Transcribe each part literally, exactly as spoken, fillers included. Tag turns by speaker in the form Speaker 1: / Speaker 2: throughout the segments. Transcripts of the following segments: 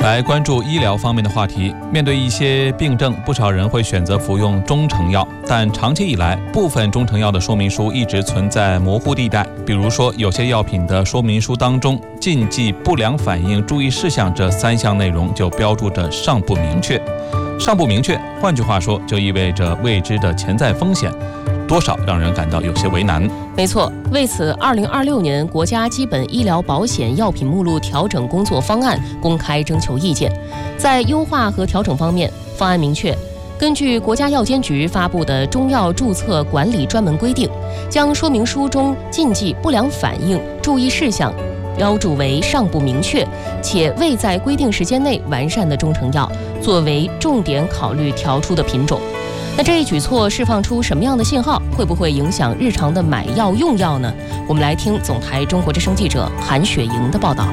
Speaker 1: 来关注医疗方面的话题。面对一些病症，不少人会选择服用中成药，但长期以来，部分中成药的说明书一直存在模糊地带。比如说，有些药品的说明书当中，禁忌、不良反应、注意事项这三项内容就标注着尚不明确。尚不明确，换句话说，就意味着未知的潜在风险，多少让人感到有些为难。
Speaker 2: 没错，为此二零二六年国家基本医疗保险药品目录调整工作方案公开征求意见。在优化和调整方面，方案明确，根据国家药监局发布的中药注册管理专门规定，将说明书中禁忌、不良反应、注意事项标注为尚不明确且未在规定时间内完善的中成药作为重点考虑调出的品种。那这一举措释放出什么样的信号？会不会影响日常的买药用药呢？我们来听总台中国之声记者韩雪莹的报道。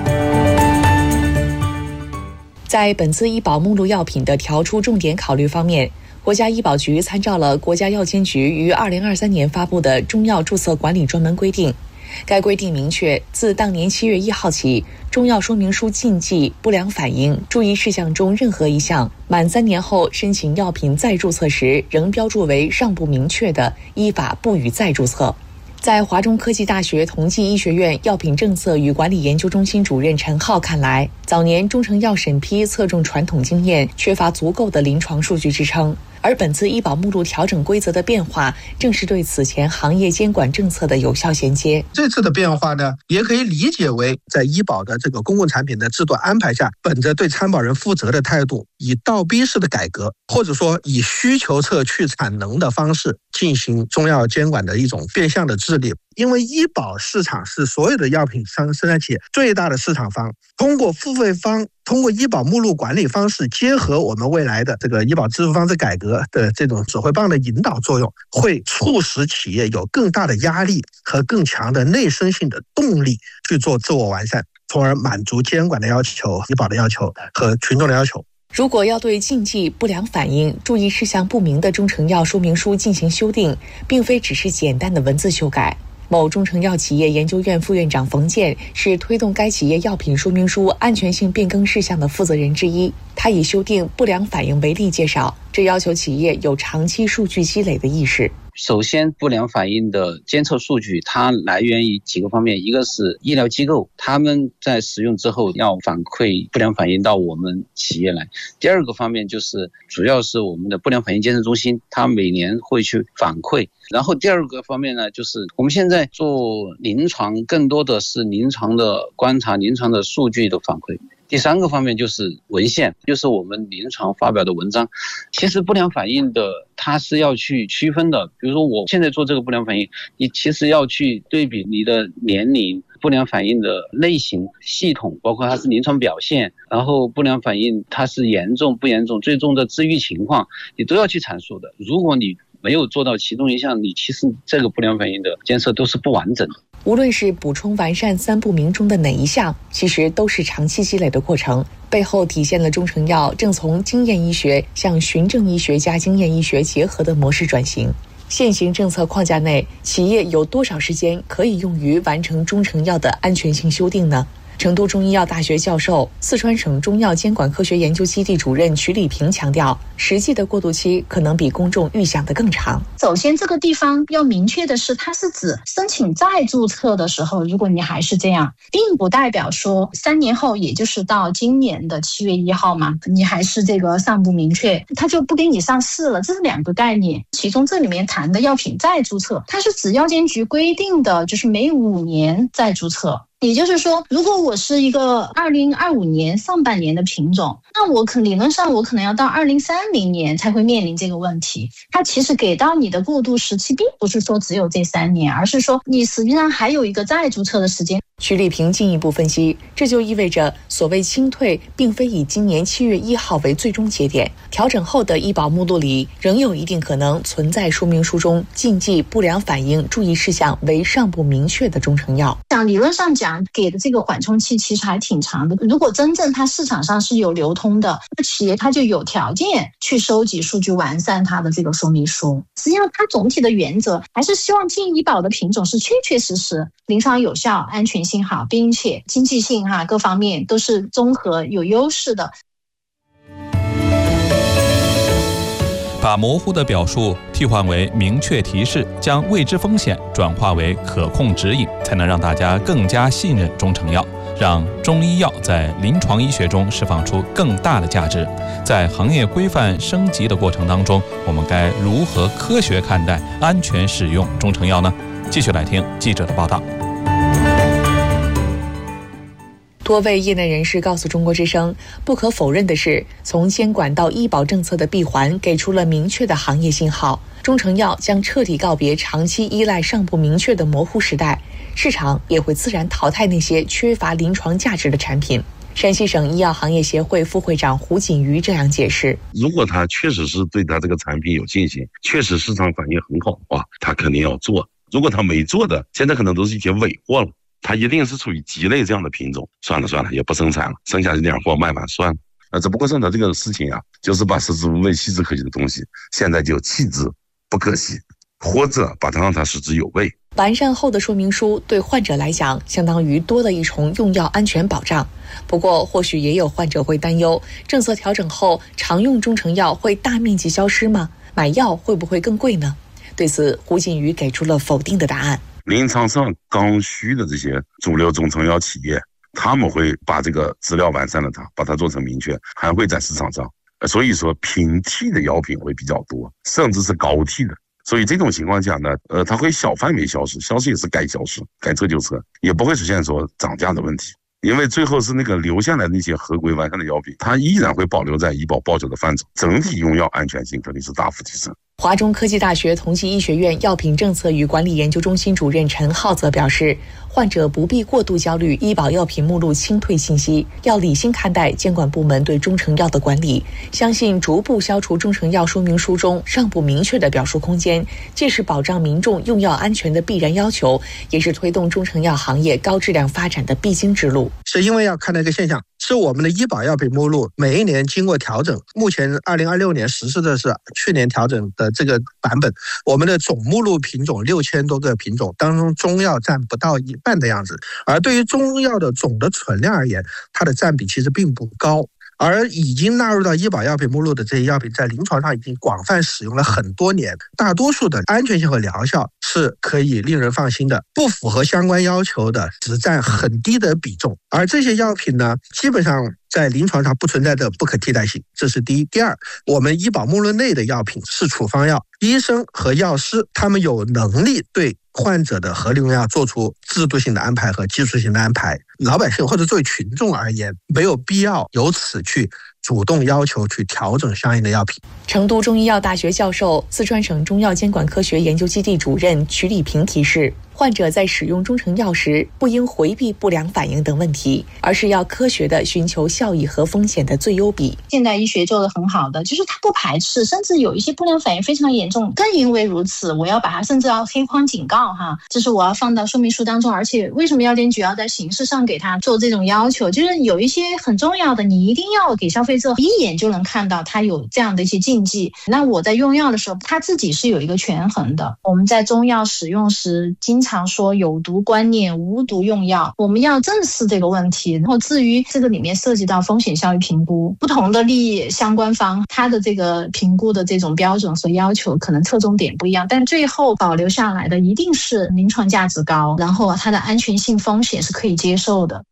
Speaker 3: 在本次医保目录药品的调出重点考虑方面，国家医保局参照了国家药监局于二零二三年发布的中药注册管理专门规定。该规定明确，自当年七月一号起，中药说明书禁忌、不良反应、注意事项中任何一项，满三年后申请药品再注册时仍标注为尚不明确的，依法不予再注册。在华中科技大学同济医学院药品政策与管理研究中心主任陈浩看来，早年中成药审批侧重传统经验，缺乏足够的临床数据支撑，而本次医保目录调整规则的变化，正是对此前行业监管政策的有效衔接。
Speaker 4: 这次的变化呢，也可以理解为在医保的这个公共产品的制度安排下，本着对参保人负责的态度，以倒逼式的改革，或者说以需求侧去产能的方式进行中药监管的一种变相的治理。因为医保市场是所有的药品商生产企业最大的市场方，通过付费方，通过医保目录管理方式，结合我们未来的这个医保支付方式改革的这种指挥棒的引导作用，会促使企业有更大的压力和更强的内生性的动力去做自我完善，从而满足监管的要求、医保的要求和群众的要求。
Speaker 3: 如果要对禁忌、不良反应、注意事项不明的中成药说明书进行修订，并非只是简单的文字修改。某中成药企业研究院副院长冯健是推动该企业药品说明书安全性变更事项的负责人之一。他以修订不良反应为例介绍，这要求企业有长期数据积累的意识。
Speaker 5: 首先，不良反应的监测数据它来源于几个方面，一个是医疗机构，他们在使用之后要反馈不良反应到我们企业来。第二个方面就是主要是我们的不良反应监测中心，它每年会去反馈。然后第二个方面呢，就是我们现在做临床更多的是临床的观察、临床的数据的反馈。第三个方面就是文献，就是我们临床发表的文章。其实不良反应的它是要去区分的，比如说我现在做这个不良反应，你其实要去对比你的年龄、不良反应的类型、系统，包括它是临床表现，然后不良反应它是严重不严重、最终的治愈情况，你都要去阐述的。如果你没有做到其中一项，你其实这个不良反应的监测都是不完整的。
Speaker 3: 无论是补充完善三不明中的哪一项，其实都是长期积累的过程，背后体现了中成药正从经验医学向循证医学加经验医学结合的模式转型。现行政策框架内，企业有多少时间可以用于完成中成药的安全性修订呢？成都中医药大学教授、四川省中药监管科学研究基地主任曲礼平强调，实际的过渡期可能比公众预想的更长。
Speaker 6: 首先，这个地方要明确的是，它是指申请再注册的时候，如果你还是这样，并不代表说三年后，也就是到今年的七月一号嘛，你还是这个尚不明确，它就不给你上市了，这是两个概念。其中这里面谈的药品再注册，它是指药监局规定的，就是每五年再注册。也就是说，如果我是一个二零二五年上半年的品种，那我可理论上我可能要到二零三零年才会面临这个问题。它其实给到你的过渡时期，并不是说只有这三年，而是说你实际上还有一个再注册的时间。
Speaker 3: 曲礼平进一步分析，这就意味着所谓清退并非以今年七月一号为最终节点，调整后的医保目录里仍有一定可能存在说明书中禁忌、不良反应、注意事项为尚不明确的中成药。
Speaker 6: 像理论上讲，给的这个缓冲期其实还挺长的。如果真正它市场上是有流通的，那企业它就有条件去收集数据，完善它的这个说明书。实际上它总体的原则还是希望进医保的品种是确确实实临床有效、安全性性好，并且经济性哈各方面都是综合有优势的。
Speaker 1: 把模糊的表述替换为明确提示，将未知风险转化为可控指引，才能让大家更加信任中成药，让中医药在临床医学中释放出更大的价值。在行业规范升级的过程当中，我们该如何科学看待、安全使用中成药呢？继续来听记者的报道。
Speaker 3: 多位业内人士告诉中国之声，不可否认的是，从监管到医保政策的闭环给出了明确的行业信号，中成药将彻底告别长期依赖尚不明确的模糊时代，市场也会自然淘汰那些缺乏临床价值的产品。山西省医药行业协会副会长胡锦瑜这样解释：
Speaker 7: 如果他确实是对他这个产品有信心，确实市场反应很好的话，他肯定要做。如果他没做的，现在可能都是一些尾货了，它一定是处于鸡肋这样的品种，算了算了，也不生产了，剩下这点货卖完算了。呃，只不过是它这个事情啊，就是把食之无味弃之可惜的东西，现在就弃之不可惜，或者把它让它食之有味。
Speaker 3: 完善后的说明书对患者来讲，相当于多了一重用药安全保障。不过，或许也有患者会担忧，政策调整后，常用中成药会大面积消失吗？买药会不会更贵呢？对此，胡锦瑜给出了否定的答案。
Speaker 7: 临床上刚需的这些主流中成药企业，他们会把这个资料完善了它，把它做成明确，还会在市场上。所以说平替的药品会比较多，甚至是高替的。所以这种情况下呢，呃，它会小范围消失，消失也是该消失，该撤就撤，也不会出现说涨价的问题。因为最后是那个留下来的那些合规完善的药品，它依然会保留在医保报销的范畴，整体用药安全性肯定是大幅提升。
Speaker 3: 华中科技大学同济医学院药品政策与管理研究中心主任陈浩则表示，患者不必过度焦虑医保药品目录清退信息，要理性看待监管部门对中成药的管理，相信逐步消除中成药说明书中尚不明确的表述空间，既是保障民众用药安全的必然要求，也是推动中成药行业高质量发展的必经之路。
Speaker 4: 是因为要看到一个现象，是我们的医保药品目录每一年经过调整，目前二零二六年实施的是去年调整的这个版本，我们的总目录品种六千多个品种当中，中药占不到一半的样子，而对于中药的总的存量而言，它的占比其实并不高。而已经纳入到医保药品目录的这些药品，在临床上已经广泛使用了很多年，大多数的安全性和疗效是可以令人放心的，不符合相关要求的只占很低的比重。而这些药品呢，基本上在临床上不存在的不可替代性，这是第一。第二，我们医保目录内的药品是处方药，医生和药师他们有能力对患者的合理用药做出制度性的安排和技术性的安排，老百姓或者作为群众而言，没有必要由此去主动要求去调整相应的药品。
Speaker 3: 成都中医药大学教授、四川省中药监管科学研究基地主任曲礼平提示，患者在使用中成药时，不应回避不良反应等问题，而是要科学地寻求效益和风险的最优比。
Speaker 6: 现代医学做得很好的，就是它不排斥，甚至有一些不良反应非常严重，更因为如此，我要把它甚至要黑框警告哈，这是我要放到说明书当中。而且为什么药监局要在形式上给他做这种要求，就是有一些很重要的，你一定要给消费者一眼就能看到它有这样的一些禁忌。那我在用药的时候，它自己是有一个权衡的。我们在中药使用时经常说有毒观念，无毒用药，我们要正视这个问题。然后至于这个里面涉及到风险效益评估，不同的利益相关方它的这个评估的这种标准和要求可能侧重点不一样，但最后保留下来的一定是临床价值高，然后它的安全性风险是可以接受的。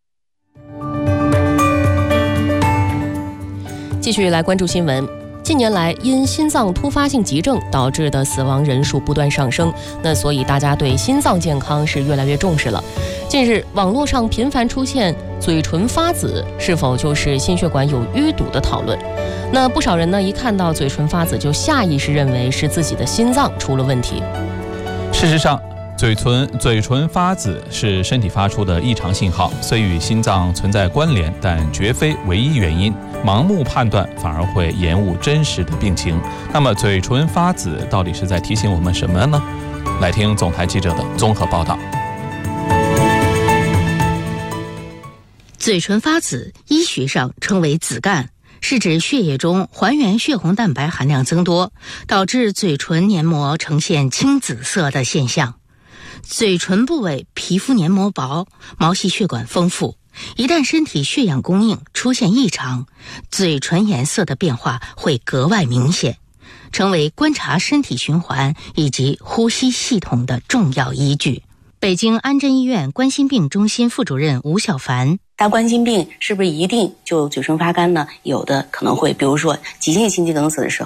Speaker 2: 继续来关注新闻。近年来，因心脏突发性急症导致的死亡人数不断上升，那所以大家对心脏健康是越来越重视了。近日，网络上频繁出现嘴唇发紫是否就是心血管有淤堵的讨论。那不少人呢，一看到嘴唇发紫就下意识认为是自己的心脏出了问题。
Speaker 1: 事实上，嘴唇嘴唇发紫是身体发出的异常信号，虽与心脏存在关联，但绝非唯一原因。盲目判断反而会延误真实的病情。那么，嘴唇发紫到底是在提醒我们什么呢？来听总台记者的综合报道。
Speaker 8: 嘴唇发紫，医学上称为紫疕，是指血液中还原血红蛋白含量增多，导致嘴唇黏膜呈现青紫色的现象。 嘴唇部位皮肤黏膜薄，毛细血管丰富，一旦身体血氧供应出现异常，嘴唇颜色的变化会格外明显，成为观察身体循环以及呼吸系统的重要依据。北京安贞医院冠心病中心副主任吴小凡，
Speaker 9: 大冠心病是不是一定就嘴唇发干呢？有的可能会，比如说急性心肌梗死的时候，